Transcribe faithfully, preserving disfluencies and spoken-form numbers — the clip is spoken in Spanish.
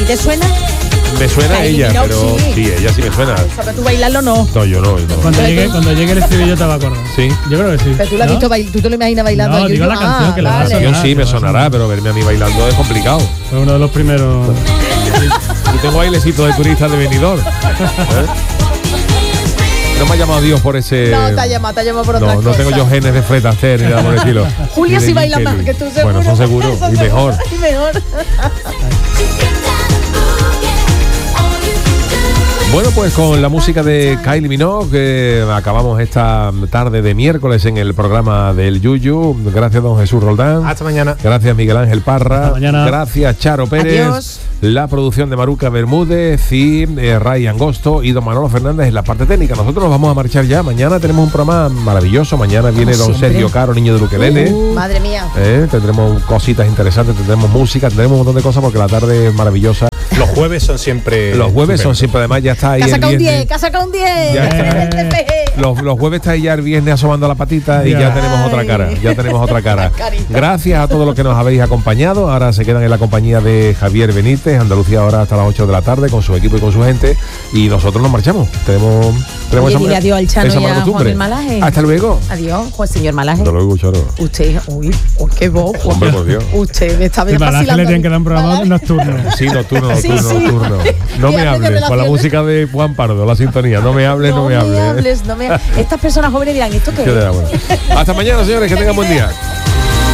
te suena? Me suena a ella, Minogue, pero sí. sí, ella sí me suena. ¿Sabes tú bailarlo no? No, yo no. no. Cuando llegue, cuando llegue el estribillo te va a acordar. Sí. Yo creo que sí. Pero tú lo has ¿no? visto bail- tú te lo imaginas bailando. No, al digo Yuyu. la canción Ah, que le vale. vas a Yo Ah, sí me que va a sonará, sonar. pero verme a mí bailando es complicado. Fue uno de los primeros. Y tengo bailecito de turista de Benidorm. ¿Eh? No me ha llamado Dios por ese... No, te ha llamado, te ha llamado por otra No, cosa. no tengo yo genes de Fred Astaire ni nada por el estilo. Julia Ni de sí Jim baila más Kelly. que tú, seguro. Bueno, son seguros Son y mejor. seguros, Y mejor. Bueno, pues con la música de Kylie Minogue que acabamos esta tarde de miércoles en el programa del Yuyu. Gracias, don Jesús Roldán. Hasta mañana. Gracias, Miguel Ángel Parra. Hasta mañana. Gracias, Charo Pérez. Adiós. La producción de Maruca Bermúdez y eh, Ray Angosto y don Manolo Fernández en la parte técnica. Nosotros nos vamos a marchar ya. Mañana tenemos un programa maravilloso. Mañana viene don siempre. Sergio Caro, niño de Ukelele. Uh, madre mía. Eh, tendremos cositas interesantes, tendremos música, tendremos un montón de cosas porque la tarde es maravillosa. Los jueves son siempre. Los jueves son estupendos. siempre, además ya está ahí Que ha el sacado un viernes. diez, que ha sacado un diez. Ya está. Los, los jueves está ahí ya el viernes asomando la patita y ya, Ya. tenemos otra cara, ya tenemos otra cara. Carita. Gracias a todos los que nos habéis acompañado. Ahora se quedan en la compañía de Javier Benítez, Andalucía ahora hasta las ocho de la tarde con su equipo y con su gente. Y nosotros nos marchamos. Tenemos, tenemos Oye, esa, dile adiós al Chano esa y a mala costumbre. Juan Malaje. Hasta luego. Adiós, Juan señor Malaje. Hasta luego, Charo. Usted, uy, uy, qué voz. Juan. Hombre, por Dios. Usted me está El Malaje vacilando. le tienen que dar un programa Malaje. nocturno. Sí, nocturno, Sí, nocturno, sí. nocturno. No Y me antes de hables, con la relaciones. música de Juan Pardo, la sintonía. No me hables, no, me hables. hables, no me Estas personas jóvenes dirán, ¿esto qué Qué de la es? buena. Hasta mañana, señores, que tengan buen día.